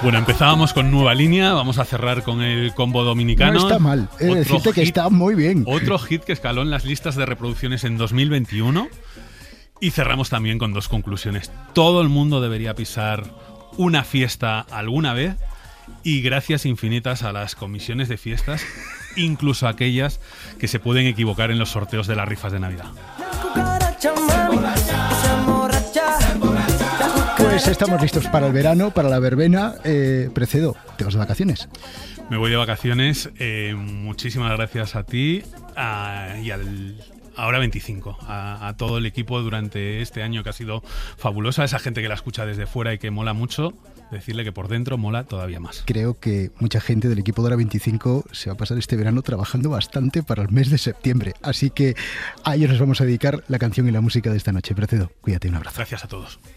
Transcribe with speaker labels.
Speaker 1: Bueno, empezábamos con nueva línea, vamos a cerrar con el combo dominicano.
Speaker 2: No está mal, he de decirte que está muy bien.
Speaker 1: Otro hit que escaló en las listas de reproducciones en 2021. Y cerramos también con dos conclusiones. Todo el mundo debería pisar una fiesta alguna vez, y gracias infinitas a las comisiones de fiestas, incluso aquellas que se pueden equivocar en los sorteos de las rifas de Navidad.
Speaker 2: Pues estamos listos para el verano, para la verbena. Precedo, ¿te vas de vacaciones?
Speaker 1: Me voy de vacaciones. Muchísimas gracias a ti y al Ahora 25, a todo el equipo durante este año que ha sido fabuloso, a esa gente que la escucha desde fuera y que mola mucho, decirle que por dentro mola todavía más.
Speaker 2: Creo que mucha gente del equipo de Hora 25 se va a pasar este verano trabajando bastante para el mes de septiembre, así que a ellos nos vamos a dedicar la canción y la música de esta noche. Precedo, cuídate, un abrazo.
Speaker 1: Gracias a todos.